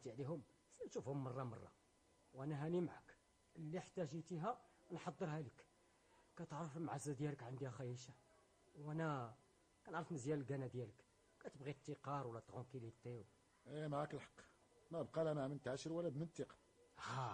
عرفتي عليهم نشوفهم مرة وانا هاني معك. اللي احتاجيتيها نحضرها لك. كتعرف المعزه ديالك عندي اخايا هشام، وانا كنعرف مزيان الكنا ديالك، كتبغي التقار ولا ترونكيليتي ايه معاك الحق، ما بقى لا مع من تعاشر ولا بمن الثقه.